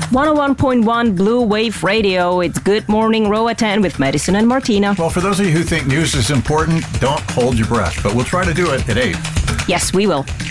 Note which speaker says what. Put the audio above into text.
Speaker 1: 101.1 Blue Wave Radio. It's Good Morning Roatan with Madison and Martina.
Speaker 2: Well, for those of you who think news is important, don't hold your breath, but we'll try to do it at 8.
Speaker 1: Yes, we will.